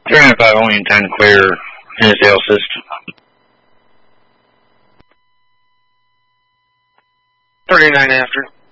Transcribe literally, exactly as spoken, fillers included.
three nine five only in time to clear N S L system. thirty-nine after.